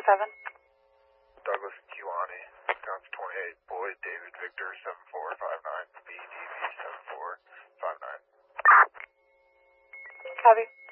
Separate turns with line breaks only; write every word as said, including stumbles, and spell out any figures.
seven.
Douglas Kiwani, Wisconsin twenty-eight, Boyd, David, Victor, seven four five nine, B D V seven four five nine.
Copy.